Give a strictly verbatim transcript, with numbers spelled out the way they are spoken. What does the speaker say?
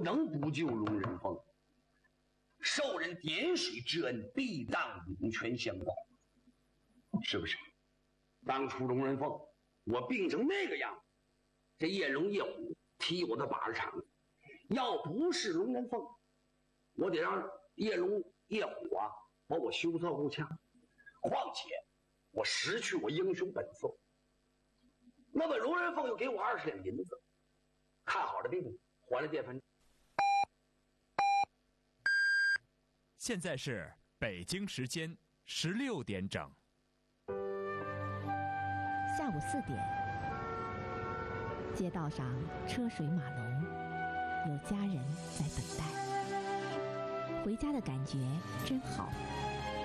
能不救龙人凤，受人点水之恩，必当涌泉相报，是不是？当初龙人凤我病成那个样子，这叶龙叶虎踢我的把式场，要不是龙人凤，我得让叶龙叶虎啊把我羞臊够呛。况且我失去我英雄本色，那么龙人凤又给我二十两银子，看好了病，还了电分。 现在是北京时间十六点整。 下午四点，街道上车水马龙，有家人在等待。回家的感觉真好。